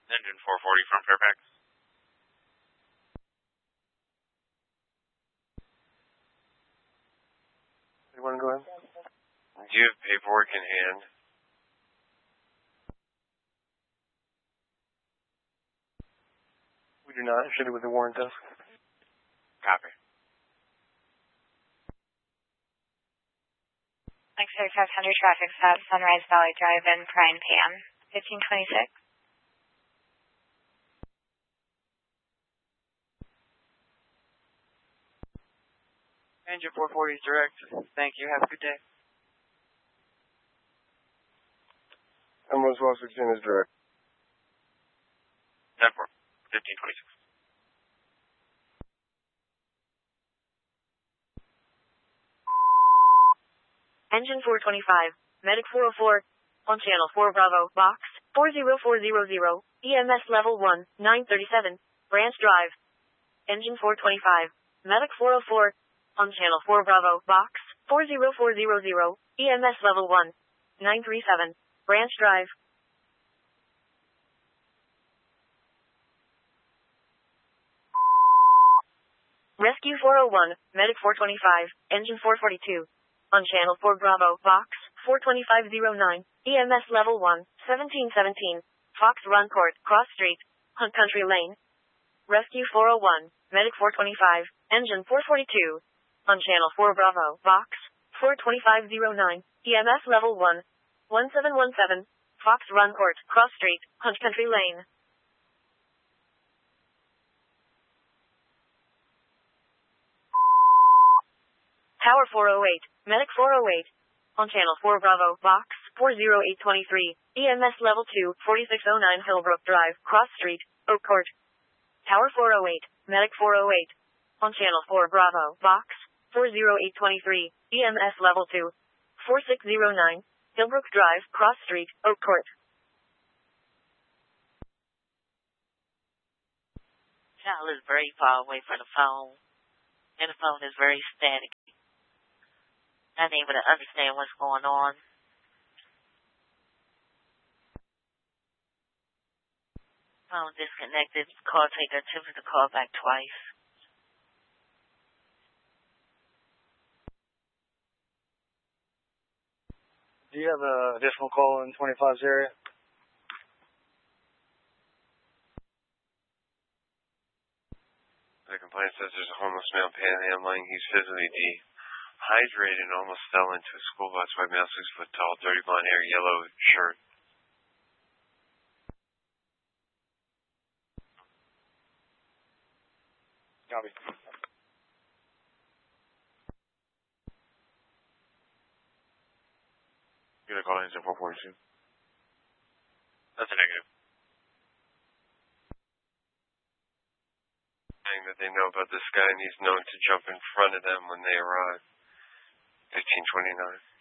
Engine 440 from Fairfax. You want to go ahead? Do you have paperwork in hand? We do not. Should it with the warrant desk. Copy. X-ray 500 traffic stop, Sunrise Valley Drive in Prime Pam, 1526. Engine 440 is direct. Thank you. Have a good day. Ambulance 1216 is direct. 10-4, 1526. Engine 425, Medic 404, on Channel 4 Bravo, Box 40400, EMS Level 1, 937, Branch Drive. Engine 425, Medic 404, on Channel 4 Bravo, Box 40400, EMS Level 1, 937, Branch Drive. Rescue 401, Medic 425, Engine 442. On Channel 4 Bravo, Box 42509, EMS Level 1, 1717, Fox Run Court, Cross Street, Hunt Country Lane. Rescue 401, Medic 425, Engine 442. On Channel 4 Bravo, Box 42509, EMS Level 1, 1717, Fox Run Court, Cross Street, Hunt Country Lane. Tower 408, Medic 408. On Channel 4 Bravo, Box 40823, EMS Level 2, 4609 Hillbrook Drive, Cross Street, Oak Court. Tower 408, Medic 408. On Channel 4 Bravo, Box 40823, EMS Level 2, 4609, Hillbrook Drive, Cross Street, Oak Court. Child is very far away from the phone, and the phone is very static. Not able to understand what's going on. Phone disconnected. Call taker attempted to call back twice. Do you have an additional call in 25's area? The complaint says there's a homeless male panhandling. He's physically dehydrated and almost fell into a school bus. White male, 6 foot tall, dirty blonde hair, yellow shirt. Copy. You gonna call engine 442? That's a negative. Saying that they know about this guy and he's known to jump in front of them when they arrive. 1529.